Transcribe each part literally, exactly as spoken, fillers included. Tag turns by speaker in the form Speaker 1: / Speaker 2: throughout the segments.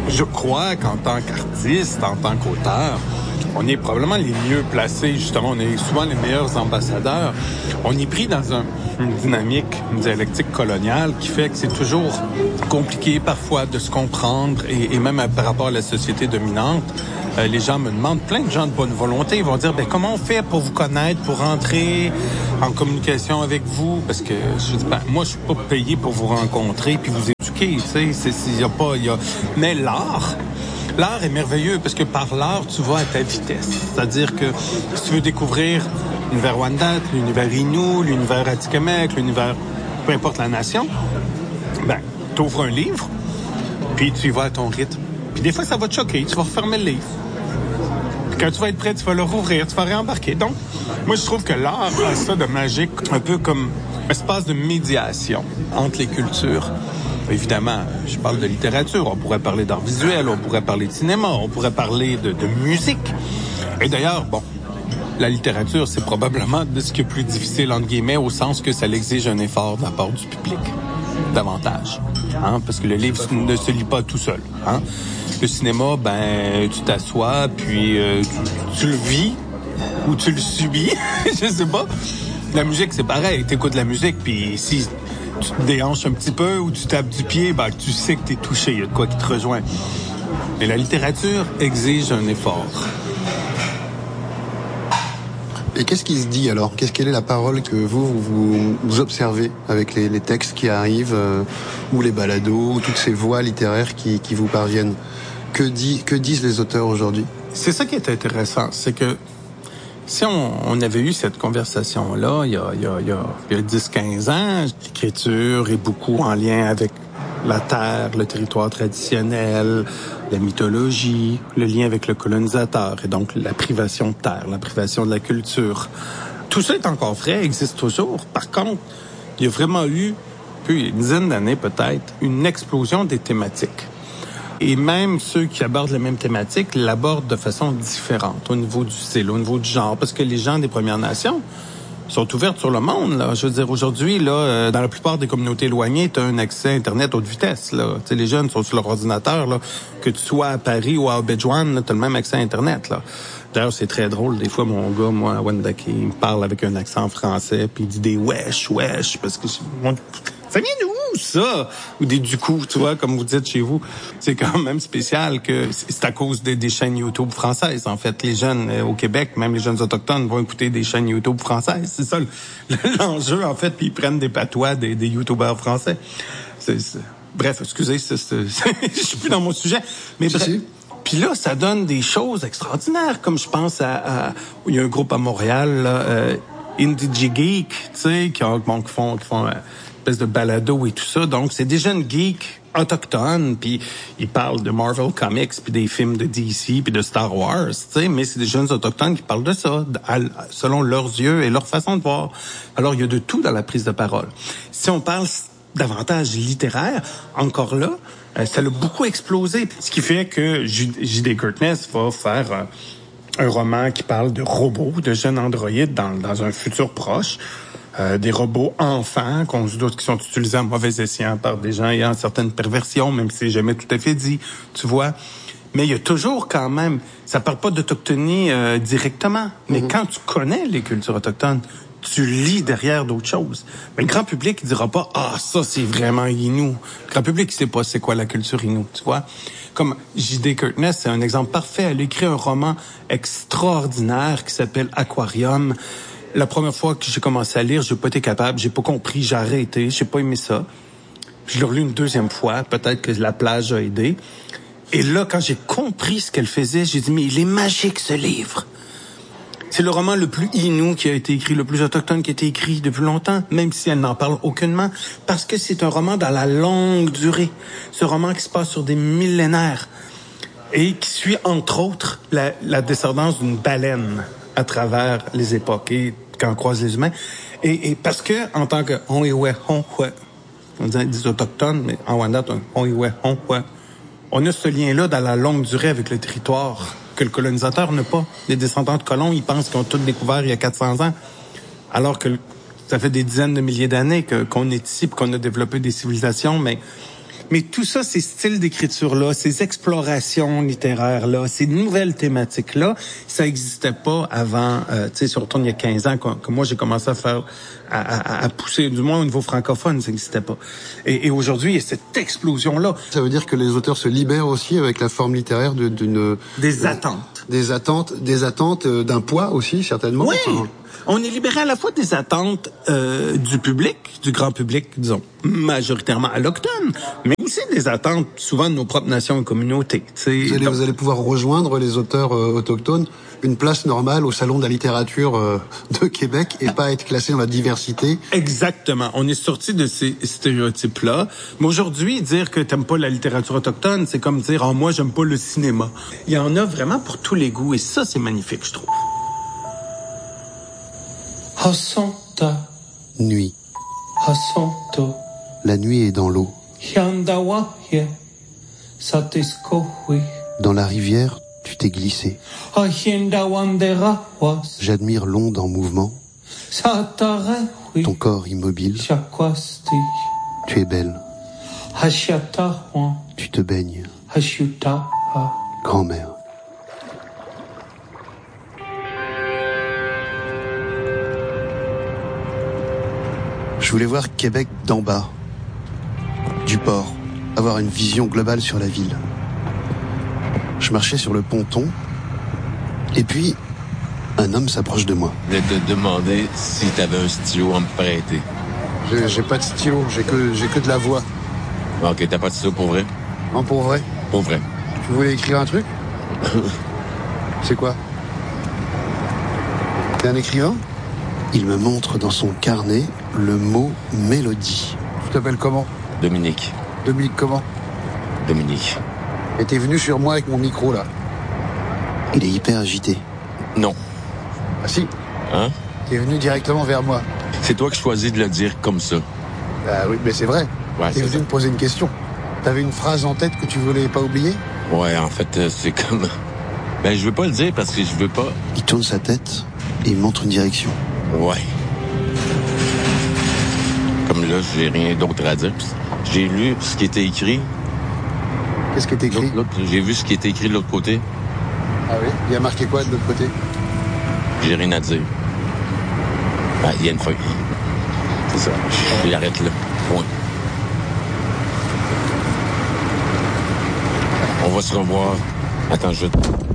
Speaker 1: je crois qu'en tant qu'artiste, en tant qu'auteur, on est probablement les mieux placés, justement, on est souvent les meilleurs ambassadeurs. On est pris dans un, une dynamique, une dialectique coloniale qui fait que c'est toujours compliqué parfois de se comprendre et, et même par rapport à la société dominante. Euh, les gens me demandent, plein de gens de bonne volonté, ils vont dire, ben comment on fait pour vous connaître, pour entrer en communication avec vous? Parce que je dis, ben, moi, je suis pas payé pour vous rencontrer puis vous éduquer, tu sais, c'est, c'est, y a pas, y a... Mais l'art, l'art est merveilleux parce que par l'art, tu vas à ta vitesse. C'est-à-dire que si tu veux découvrir l'univers Wendat, l'univers Innu, l'univers Atikamekw, l'univers, peu importe la nation, ben, t'ouvres un livre, puis tu y vas à ton rythme. Puis des fois, ça va te choquer, tu vas refermer le livre. Puis quand tu vas être prêt, tu vas le rouvrir, tu vas réembarquer. Donc, moi, je trouve que l'art a ça de magique, un peu comme un espace de médiation entre les cultures. Évidemment, je parle de littérature, on pourrait parler d'art visuel, on pourrait parler de cinéma, on pourrait parler de, de musique. Et d'ailleurs, bon, la littérature, c'est probablement de ce qui est plus difficile, entre guillemets, au sens que ça exige un effort de la part du public, davantage. Hein? Parce que le livre ne se lit pas tout seul. Hein? Le cinéma, ben, tu t'assois, puis euh, tu, tu le vis ou tu le subis, je sais pas. La musique, c'est pareil, t'écoutes la musique, puis si tu te déhanches un petit peu ou tu tapes du pied, ben, tu sais que t'es touché, il y a de quoi qui te rejoint. Mais la littérature exige un effort.
Speaker 2: Et qu'est-ce qui se dit alors? Qu'est-ce quelle est la parole que vous vous, vous observez avec les, les textes qui arrivent euh, ou les balados ou toutes ces voix littéraires qui, qui vous parviennent? Que dit que disent les auteurs aujourd'hui?
Speaker 1: C'est ça qui est intéressant, c'est que si on, on avait eu cette conversation-là il y a, il y a, il y a, il y a dix quinze ans, l'écriture est beaucoup en lien avec la terre, le territoire traditionnel, la mythologie, le lien avec le colonisateur et donc la privation de terre, la privation de la culture. Tout ça est encore vrai, existe toujours. Par contre, il y a vraiment eu, depuis une dizaine d'années peut-être, une explosion des thématiques. Et même ceux qui abordent les mêmes thématiques l'abordent de façon différente au niveau du style, au niveau du genre, parce que les gens des Premières Nations sont ouvertes sur le monde, là. Je veux dire, aujourd'hui, là, euh, dans la plupart des communautés éloignées, tu as un accès à Internet haute vitesse, là. Tu sais, les jeunes sont sur leur ordinateur, là. Que tu sois à Paris ou à Abidjan, tu as le même accès à Internet, là. D'ailleurs, c'est très drôle. Des fois, mon gars, moi, à Wendake, il me parle avec un accent français, puis il dit des wesh, wesh, parce que mon... ça vient d'où, ça? Ou des du coup, tu vois, comme vous dites chez vous. C'est quand même spécial que c'est à cause des, des chaînes YouTube françaises. En fait, les jeunes euh, au Québec, même les jeunes autochtones, vont écouter des chaînes YouTube françaises. C'est ça l'enjeu, en fait, puis ils prennent des patois des, des YouTubeurs français. C'est, c'est... Bref, excusez, c'est, c'est... je suis plus dans mon sujet. Mais bref. Puis là, ça donne des choses extraordinaires, comme je pense à... à... Il y a un groupe à Montréal, là, euh, Indie Geek, tu sais, qui, bon, qui font... Qui font euh, espèce de balado et tout ça. Donc, c'est des jeunes geeks autochtones, puis ils parlent de Marvel Comics, puis des films de D C, puis de Star Wars, tu sais, mais c'est des jeunes autochtones qui parlent de ça, selon leurs yeux et leur façon de voir. Alors, il y a de tout dans la prise de parole. Si on parle davantage littéraire, encore là, euh, ça a beaucoup explosé. Ce qui fait que J D Kurtness va faire euh, un roman qui parle de robots, de jeunes androïdes dans, dans un futur proche. Euh, des robots enfants qu'on se doute qui sont utilisés en mauvais escient par des gens ayant certaines perversions, même si c'est jamais tout à fait dit, tu vois. Mais il y a toujours quand même, ça parle pas d'autochtonie euh, directement, mais mm-hmm. quand tu connais les cultures autochtones, tu lis derrière d'autres choses. Mais le grand public, il dira pas, ah, ça, c'est vraiment Innu. Le grand public, il sait pas c'est quoi la culture Innu, tu vois. Comme J D Kurtness, c'est un exemple parfait. Elle a écrit un roman extraordinaire qui s'appelle Aquarium. La première fois que j'ai commencé à lire, j'ai pas été capable, j'ai pas compris, j'ai arrêté, j'ai pas aimé ça. Je l'ai relu une deuxième fois, peut-être que la plage a aidé. Et là, quand j'ai compris ce qu'elle faisait, j'ai dit, mais il est magique, ce livre. C'est le roman le plus Innu qui a été écrit, le plus autochtone qui a été écrit depuis longtemps, même si elle n'en parle aucunement, parce que c'est un roman dans la longue durée. Ce roman qui se passe sur des millénaires et qui suit, entre autres, la, la descendance d'une baleine à travers les époques et quand on croise les humains. Et, et parce que, en tant que On'iwe Honhwe, on dit des autochtones, mais en Wendat, On'iwe Honhwe, on a ce lien-là dans la longue durée avec le territoire que le colonisateur n'a pas. Les descendants de colons, ils pensent qu'ils ont tout découvert il y a quatre cents ans, alors que ça fait des dizaines de milliers d'années que, qu'on est ici et qu'on a développé des civilisations, mais Mais tout ça, ces styles d'écriture-là, ces explorations littéraires-là, ces nouvelles thématiques-là, ça n'existait pas avant, euh, tu sais, surtout il y a quinze ans, que, que moi j'ai commencé à faire, à, à, à pousser, du moins au niveau francophone, ça n'existait pas. Et, et aujourd'hui, il y a cette explosion-là.
Speaker 2: Ça veut dire que les auteurs se libèrent aussi avec la forme littéraire de, d'une...
Speaker 1: Des attentes.
Speaker 2: Des attentes, des attentes d'un poids aussi, certainement.
Speaker 1: Oui.
Speaker 2: Enfin,
Speaker 1: On est libéré à la fois des attentes euh, du public, du grand public, disons, majoritairement alloctone, mais aussi des attentes souvent de nos propres nations et communautés.
Speaker 2: Vous allez,
Speaker 1: donc,
Speaker 2: vous allez pouvoir rejoindre les auteurs euh, autochtones, une place normale au Salon de la littérature euh, de Québec et pas être classé dans la diversité.
Speaker 1: Exactement. On est sorti de ces stéréotypes-là. Mais aujourd'hui, dire que t'aimes pas la littérature autochtone, c'est comme dire « Oh, moi, j'aime pas le cinéma ». Il y en a vraiment pour tous les goûts et ça, c'est magnifique, je trouve.
Speaker 3: Hasanta.
Speaker 2: Nuit.
Speaker 3: Hasanto.
Speaker 2: La nuit est dans l'eau.
Speaker 3: Hiandawahye. Satiskohui.
Speaker 2: Dans la rivière, tu t'es glissé.
Speaker 3: Ahiendawanderawas.
Speaker 2: J'admire l'onde en mouvement,
Speaker 3: Satarehui.
Speaker 2: ton corps immobile.
Speaker 3: Shakwasti.
Speaker 2: Tu es belle,
Speaker 3: Hashiatahuan.
Speaker 2: tu te baignes.
Speaker 3: Hashutaha.
Speaker 2: Grand-mère. Je voulais voir Québec d'en bas, du port, avoir une vision globale sur la ville. Je marchais sur le ponton, et puis un homme s'approche de moi.
Speaker 4: Je voulais te demander si t'avais un stylo à me prêter.
Speaker 2: J'ai, j'ai pas de stylo, j'ai que, j'ai que de la voix.
Speaker 4: Ok, t'as pas de stylo pour vrai?
Speaker 2: Non, pour vrai.
Speaker 4: Pour vrai.
Speaker 2: Tu voulais écrire un truc? C'est quoi? T'es un écrivain? Il me montre dans son carnet le mot mélodie. Tu t'appelles comment?
Speaker 4: Dominique.
Speaker 2: Dominique comment?
Speaker 4: Dominique.
Speaker 2: Et t'es venu sur moi avec mon micro là. Il est hyper agité.
Speaker 4: Non.
Speaker 2: Ah si.
Speaker 4: Hein?
Speaker 2: T'es venu directement vers moi.
Speaker 4: C'est toi qui choisis de le dire comme ça.
Speaker 2: Ah oui, mais c'est vrai.
Speaker 4: Ouais,
Speaker 2: T'es
Speaker 4: c'est
Speaker 2: venu
Speaker 4: ça.
Speaker 2: me poser une question. T'avais une phrase en tête que tu voulais pas oublier?
Speaker 4: Ouais, en fait, euh, c'est comme... Ben, je veux pas le dire parce que je veux pas...
Speaker 2: Il tourne sa tête et il montre une direction.
Speaker 4: Ouais. Comme là, j'ai rien d'autre à dire. J'ai lu ce qui était écrit.
Speaker 2: Qu'est-ce qui est écrit?
Speaker 4: L'autre, l'autre, j'ai vu ce qui était écrit de l'autre côté.
Speaker 2: Ah oui? Il y a marqué quoi de l'autre côté?
Speaker 4: J'ai rien à dire. Ben, il y a une feuille. C'est ça. Je l'arrête là. Point. On va se revoir. Attends, je...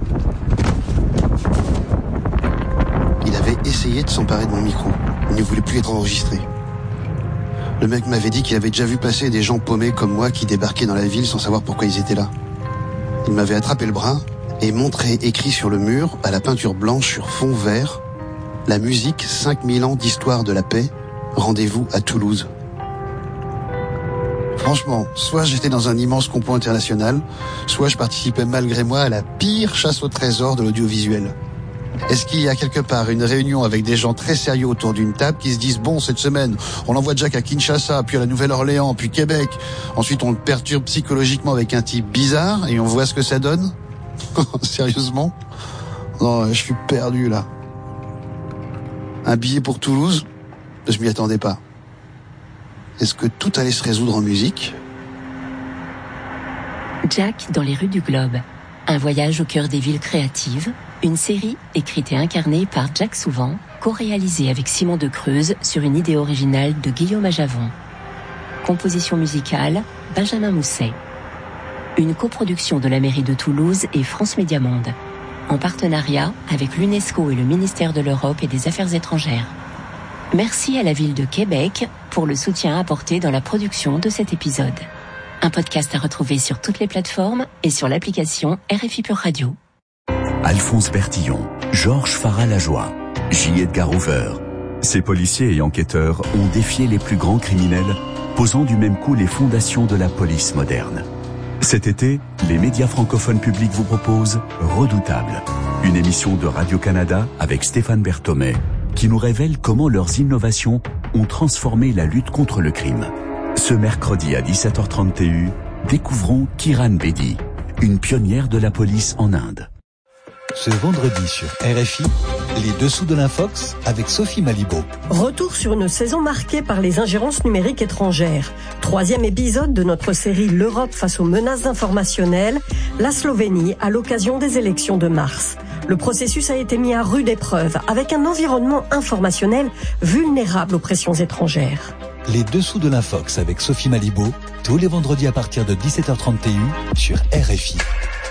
Speaker 2: Il avait essayé de s'emparer de mon micro. Il ne voulait plus être enregistré. Le mec m'avait dit qu'il avait déjà vu passer des gens paumés comme moi qui débarquaient dans la ville sans savoir pourquoi ils étaient là. Il m'avait attrapé le bras et montré écrit sur le mur, à la peinture blanche sur fond vert, la musique cinq mille ans d'histoire de la paix, rendez-vous à Toulouse. Franchement, soit j'étais dans un immense complot international, soit je participais malgré moi à la pire chasse au trésor de l'audiovisuel. Est-ce qu'il y a quelque part une réunion avec des gens très sérieux autour d'une table qui se disent « Bon, cette semaine, on envoie Jack à Kinshasa, puis à la Nouvelle-Orléans, puis Québec. Ensuite, on le perturbe psychologiquement avec un type bizarre et on voit ce que ça donne ?» Sérieusement? Non, je suis perdu là. Un billet pour Toulouse? Je m'y attendais pas. Est-ce que tout allait se résoudre en musique?
Speaker 5: Jack dans les rues du Globe. Un voyage au cœur des villes créatives. Une série écrite et incarnée par Jack Souvent, co-réalisée avec Simon de Creuse sur une idée originale de Guillaume Ajavon. Composition musicale, Benjamin Mousset. Une coproduction de la mairie de Toulouse et France Média Monde. En partenariat avec l'UNESCO et le ministère de l'Europe et des Affaires étrangères. Merci à la ville de Québec pour le soutien apporté dans la production de cet épisode. Un podcast à retrouver sur toutes les plateformes et sur l'application R F I Pure Radio.
Speaker 6: Alphonse Bertillon, Georges Farah-Lajoie, J. Edgar Hoover. Ces policiers et enquêteurs ont défié les plus grands criminels, posant du même coup les fondations de la police moderne. Cet été, les médias francophones publics vous proposent Redoutable, une émission de Radio-Canada avec Stéphane Berthomé, qui nous révèle comment leurs innovations ont transformé la lutte contre le crime. Ce mercredi à dix-sept heures trente T U, découvrons Kiran Bedi, une pionnière de la police en Inde.
Speaker 7: Ce vendredi sur R F I, les dessous de l'Infox avec Sophie Malibaud.
Speaker 8: Retour sur une saison marquée par les ingérences numériques étrangères. Troisième épisode de notre série L'Europe face aux menaces informationnelles, la Slovénie à l'occasion des élections de mars. Le processus a été mis à rude épreuve avec un environnement informationnel vulnérable aux pressions étrangères.
Speaker 7: Les dessous de l'Infox avec Sophie Malibaud, tous les vendredis à partir de dix-sept heures trente sur R F I.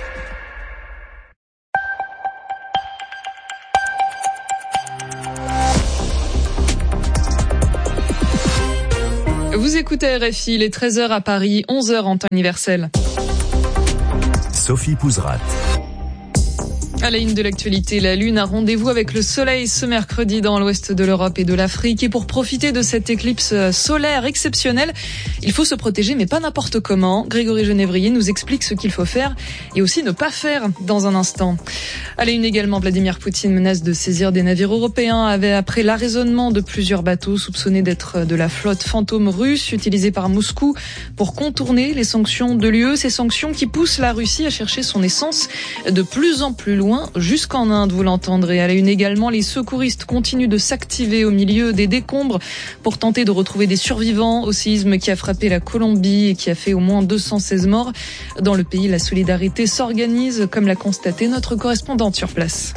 Speaker 9: Vous écoutez R F I, il est treize heures à Paris, onze heures en temps universel.
Speaker 6: Sophie Pouzrat.
Speaker 9: À la une de l'actualité, la Lune a rendez-vous avec le Soleil ce mercredi dans l'ouest de l'Europe et de l'Afrique. Et pour profiter de cette éclipse solaire exceptionnelle, il faut se protéger, mais pas n'importe comment. Grégory Genévrier nous explique ce qu'il faut faire et aussi ne pas faire dans un instant. À la une également, Vladimir Poutine menace de saisir des navires européens après l'arraisonnement de plusieurs bateaux soupçonnés d'être de la flotte fantôme russe utilisée par Moscou pour contourner les sanctions de l'U E. Ces sanctions qui poussent la Russie à chercher son essence de plus en plus loin, jusqu'en Inde, vous l'entendrez. À la une également, les secouristes continuent de s'activer au milieu des décombres pour tenter de retrouver des survivants au séisme qui a frappé la Colombie et qui a fait au moins deux cent seize morts. Dans le pays, la solidarité s'organise, comme l'a constaté notre correspondante sur place.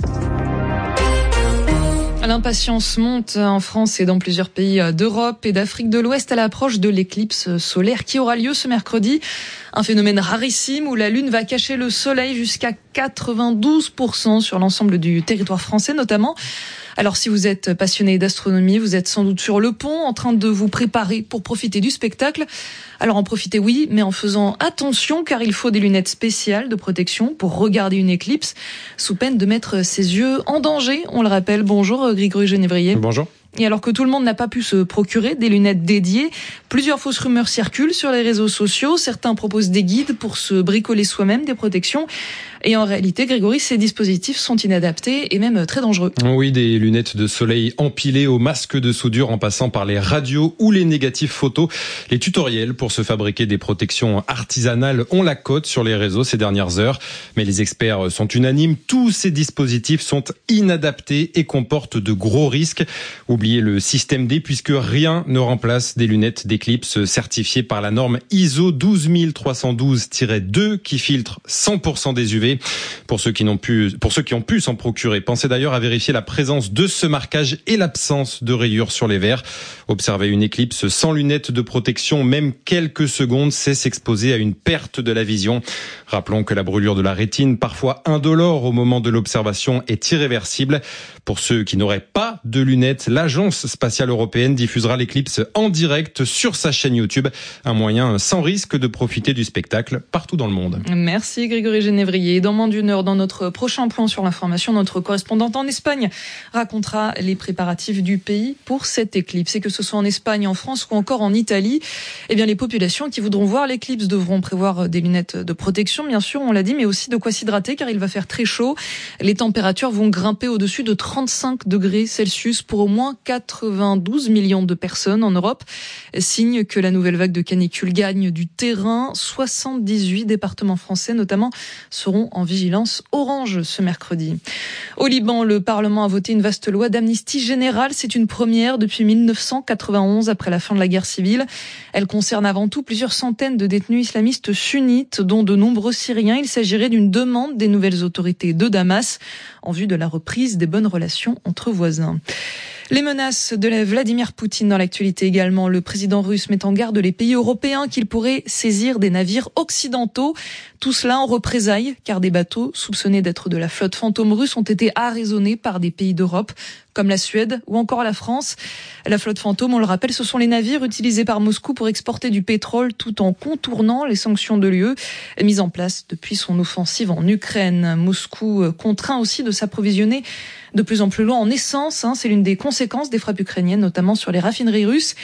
Speaker 9: L'impatience monte en France et dans plusieurs pays d'Europe et d'Afrique de l'Ouest à l'approche de l'éclipse solaire qui aura lieu ce mercredi. Un phénomène rarissime où la Lune va cacher le Soleil jusqu'à quatre-vingt-douze pour cent sur l'ensemble du territoire français notamment. Alors si vous êtes passionné d'astronomie, vous êtes sans doute sur le pont en train de vous préparer pour profiter du spectacle. Alors en profiter oui, mais en faisant attention car il faut des lunettes spéciales de protection pour regarder une éclipse sous peine de mettre ses yeux en danger. On le rappelle, bonjour Grégory Genévrier.
Speaker 10: Bonjour.
Speaker 9: Et alors que tout le monde n'a pas pu se procurer des lunettes dédiées, plusieurs fausses rumeurs circulent sur les réseaux sociaux. Certains proposent des guides pour se bricoler soi-même des protections. Et en réalité, Grégory, ces dispositifs sont inadaptés et même très dangereux.
Speaker 10: Oui, des lunettes de soleil empilées au masque de soudure en passant par les radios ou les négatifs photos. Les tutoriels pour se fabriquer des protections artisanales ont la cote sur les réseaux ces dernières heures. Mais les experts sont unanimes. Tous ces dispositifs sont inadaptés et comportent de gros risques. Oubliez le système D puisque rien ne remplace des lunettes d'éclipse certifiées par la norme I S O douze mille trois cent douze tiret deux qui filtre cent pour cent des U V. Pour ceux qui n'ont pu, pour ceux qui ont pu s'en procurer, pensez d'ailleurs à vérifier la présence de ce marquage et l'absence de rayures sur les verres. Observer une éclipse sans lunettes de protection, même quelques secondes, c'est s'exposer à une perte de la vision. Rappelons que la brûlure de la rétine, parfois indolore au moment de l'observation, est irréversible. Pour ceux qui n'auraient pas de lunettes, l'Agence spatiale européenne diffusera l'éclipse en direct sur sa chaîne YouTube. Un moyen sans risque de profiter du spectacle partout dans le monde.
Speaker 9: Merci Grégory Genévrier. Dans moins d'une heure, dans notre prochain point sur l'information, notre correspondante en Espagne racontera les préparatifs du pays pour cette éclipse. Et que ce soit en Espagne, en France ou encore en Italie, eh bien les populations qui voudront voir l'éclipse devront prévoir des lunettes de protection, bien sûr, on l'a dit, mais aussi de quoi s'hydrater car il va faire très chaud. Les températures vont grimper au-dessus de trente-cinq degrés Celsius pour au moins quatre-vingt-douze millions de personnes en Europe. Signe que la nouvelle vague de canicule gagne du terrain. soixante-dix-huit départements français, notamment, seront en vigilance orange ce mercredi. Au Liban, le Parlement a voté une vaste loi d'amnistie générale. C'est une première depuis mille neuf cent quatre-vingt-onze, après la fin de la guerre civile. Elle concerne avant tout plusieurs centaines de détenus islamistes sunnites, dont de nombreux Syriens. Il s'agirait d'une demande des nouvelles autorités de Damas en vue de la reprise des bonnes relations entre voisins. Les menaces de Vladimir Poutine dans l'actualité également. Le président russe met en garde les pays européens qu'il pourrait saisir des navires occidentaux. Tout cela en représailles, car des bateaux soupçonnés d'être de la flotte fantôme russe ont été arraisonnés par des pays d'Europe, comme la Suède ou encore la France. La flotte fantôme, on le rappelle, ce sont les navires utilisés par Moscou pour exporter du pétrole tout en contournant les sanctions de l'U E, mises en place depuis son offensive en Ukraine. Moscou contraint aussi de s'approvisionner de plus en plus loin en essence. Hein, c'est l'une des conséquences des frappes ukrainiennes, notamment sur les raffineries russes.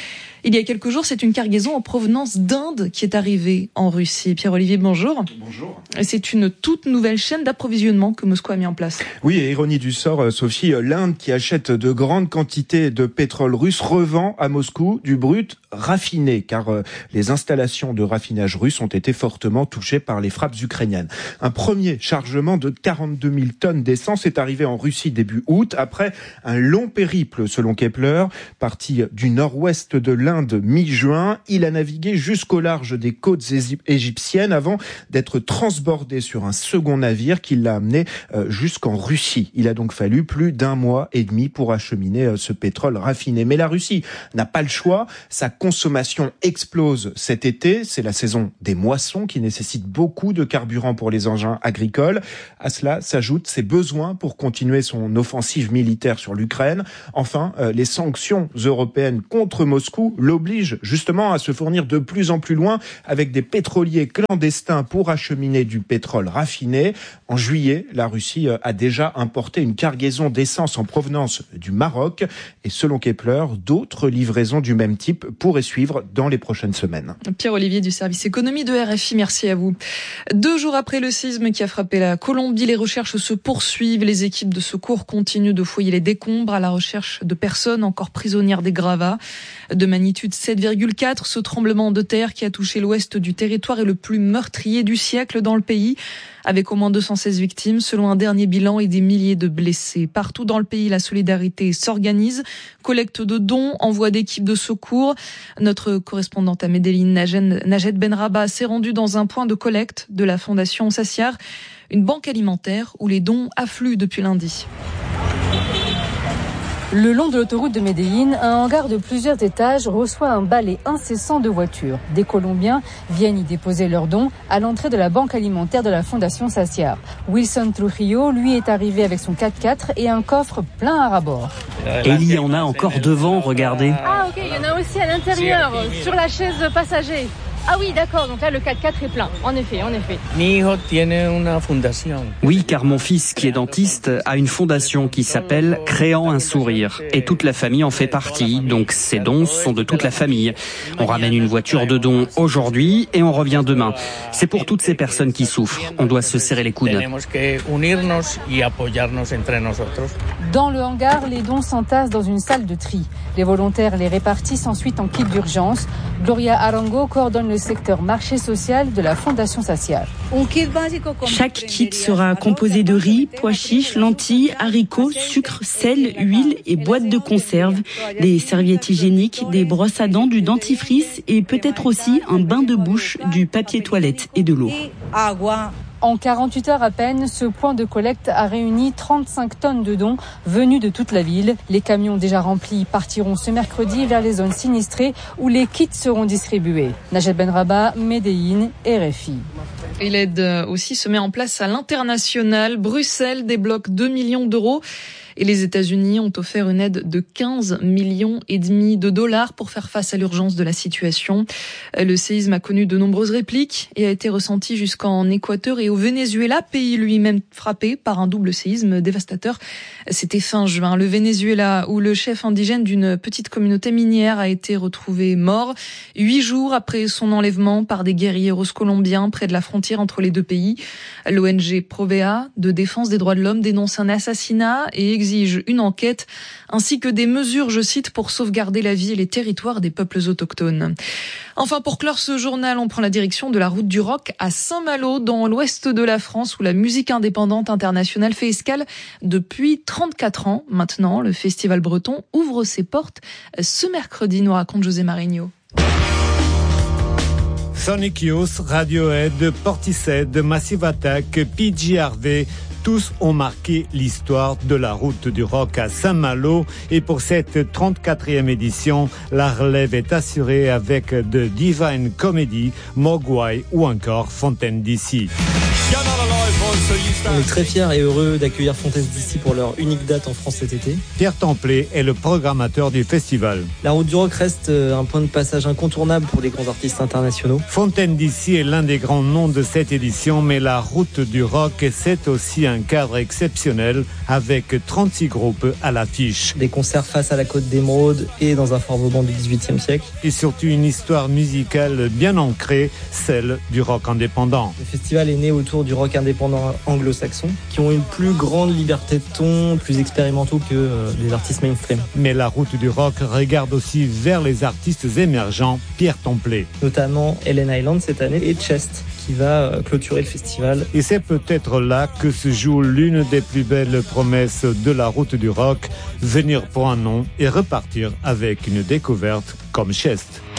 Speaker 9: Il y a quelques jours, c'est une cargaison en provenance d'Inde qui est arrivée en Russie. Pierre-Olivier, bonjour.
Speaker 11: Bonjour.
Speaker 9: C'est une toute nouvelle chaîne d'approvisionnement que Moscou a mis en place.
Speaker 11: Oui, et ironie du sort, Sophie, l'Inde qui achète de grandes quantités de pétrole russe revend à Moscou du brut raffiné, car les installations de raffinage russes ont été fortement touchées par les frappes ukrainiennes. Un premier chargement de quarante-deux mille tonnes d'essence est arrivé en Russie début août, après un long périple, selon Kepler. Parti du nord-ouest de l'Inde mi-juin, il a navigué jusqu'au large des côtes égyptiennes avant d'être transbordé sur un second navire qui l'a amené jusqu'en Russie. Il a donc fallu plus d'un mois et demi pour acheminer ce pétrole raffiné. Mais la Russie n'a pas le choix. Sa consommation explose cet été. C'est la saison des moissons qui nécessite beaucoup de carburant pour les engins agricoles. À cela s'ajoutent ses besoins pour continuer son offensive militaire sur l'Ukraine. Enfin, les sanctions européennes contre Moscou l'obligent justement à se fournir de plus en plus loin avec des pétroliers clandestins pour acheminer du pétrole raffiné. En juillet, la Russie a déjà importé une cargaison d'essence en provenance du Maroc. Et selon Kepler, d'autres livraisons du même type pourraient suivre dans les prochaines semaines.
Speaker 9: Pierre-Olivier du service économie de R F I, merci à vous. Deux jours après le séisme qui a frappé la Colombie, les recherches se poursuivent. Les équipes de secours continuent de fouiller les décombres à la recherche de personnes encore prisonnières des gravats. De magnitude sept virgule quatre, ce tremblement de terre qui a touché l'ouest du territoire est le plus meurtrier du siècle dans le pays, avec au moins deux cent seize victimes selon un dernier bilan et des milliers de blessés. Partout dans le pays, la solidarité s'organise. Collecte de dons, envoi d'équipes de secours. Notre correspondante à Medellín, Najed Benraba, s'est rendue dans un point de collecte de la Fondation Saciar, une banque alimentaire où les dons affluent depuis lundi.
Speaker 12: Le long de l'autoroute de Medellín, un hangar de plusieurs étages reçoit un balai incessant de voitures. Des Colombiens viennent y déposer leurs dons à l'entrée de la banque alimentaire de la Fondation Saciar. Wilson Trujillo, lui, est arrivé avec son quatre-quatre et un coffre plein à ras-bord.
Speaker 13: Et il y en a encore devant, regardez.
Speaker 12: Ah ok, il y en a aussi à l'intérieur, sur la chaise passager. Ah oui, d'accord, donc là le quatre-quatre est plein, en effet, en effet.
Speaker 13: Oui, car mon fils, qui est dentiste, a une fondation qui s'appelle Créant un sourire. Et toute la famille en fait partie, donc ces dons sont de toute la famille. On ramène une voiture de dons aujourd'hui et on revient demain. C'est pour toutes ces personnes qui souffrent, on doit se serrer les coudes.
Speaker 12: Dans le hangar, les dons s'entassent dans une salle de tri. Les volontaires les répartissent ensuite en kit d'urgence. Gloria Arango coordonne le secteur marché social de la Fondation Saciar.
Speaker 14: Chaque kit sera composé de riz, pois chiches, lentilles, haricots, sucre, sel, huile et boîtes de conserve, des serviettes hygiéniques, des brosses à dents, du dentifrice et peut-être aussi un bain de bouche, du papier toilette et de l'eau.
Speaker 12: En quarante-huit heures à peine, ce point de collecte a réuni trente-cinq tonnes de dons venus de toute la ville. Les camions déjà remplis partiront ce mercredi vers les zones sinistrées où les kits seront distribués. Najed Benraba, Medellín, R F I.
Speaker 9: Et l'aide aussi se met en place à l'international. Bruxelles débloque deux millions d'euros. Et les États-Unis ont offert une aide de quinze millions et demi de dollars pour faire face à l'urgence de la situation. Le séisme a connu de nombreuses répliques et a été ressenti jusqu'en Équateur et au Venezuela, pays lui-même frappé par un double séisme dévastateur. C'était fin juin. Le Venezuela, où le chef indigène d'une petite communauté minière a été retrouvé mort, huit jours après son enlèvement par des guérilleros colombiens près de la frontière entre les deux pays. L'O N G Provea, de défense des droits de l'homme, dénonce un assassinat et exige une enquête ainsi que des mesures, je cite, pour sauvegarder la vie et les territoires des peuples autochtones. Enfin, pour clore ce journal, on prend la direction de la route du rock à Saint-Malo, dans l'ouest de la France, où la musique indépendante internationale fait escale depuis trente-quatre ans. Maintenant, le festival breton ouvre ses portes ce mercredi, nous raconte José Marigno.
Speaker 15: Sonic Youth, Radiohead, Portishead, Massive Attack, P J Harvey, tous ont marqué l'histoire de la route du rock à Saint-Malo. Et pour cette trente-quatrième édition, la relève est assurée avec The Divine Comedy, Mogwai ou encore Fontaine D C.
Speaker 16: On est très fiers et heureux d'accueillir Fontaines D C pour leur unique date en France cet été.
Speaker 15: Pierre Templet est le programmateur du festival.
Speaker 16: La Route du Rock reste un point de passage incontournable pour les grands artistes internationaux.
Speaker 15: Fontaines D C est l'un des grands noms de cette édition, mais la Route du Rock, c'est aussi un cadre exceptionnel avec trente-six groupes à l'affiche.
Speaker 16: Des concerts face à la côte d'Émeraude et dans un Fort Vauban du dix-huitième siècle.
Speaker 15: Et surtout une histoire musicale bien ancrée, celle du rock indépendant.
Speaker 16: Le festival est né autour du rock indépendant anglo-saxon, qui ont une plus grande liberté de ton, plus expérimentaux que euh, les artistes mainstream.
Speaker 15: Mais la Route du Rock regarde aussi vers les artistes émergents, Pierre Templet.
Speaker 16: Notamment Ellen Island cette année et Chest, qui va clôturer le festival.
Speaker 15: Et c'est peut-être là que se joue l'une des plus belles promesses de la Route du Rock, venir pour un nom et repartir avec une découverte comme Chest.